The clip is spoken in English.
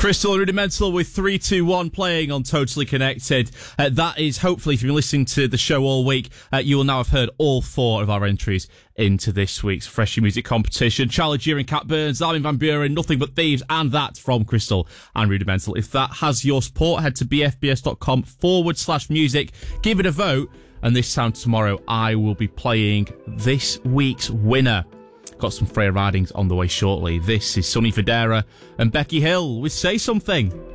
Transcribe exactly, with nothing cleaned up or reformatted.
Crystal Rudimental with three two one playing on Totally Connected. Uh, that is, hopefully, if you've been listening to the show all week, uh, you will now have heard all four of our entries into this week's Freshie Music competition. Charlie Gearing, Cat Burns, Armin van Buren, Nothing But Thieves, and that from Crystal and Rudimental. If that has your support, head to bfbs.com forward slash music. Give it a vote. And this time tomorrow, I will be playing this week's winner. Got some Freya Ridings on the way shortly. This is Sonny Fodera and Becky Hill with Say Something.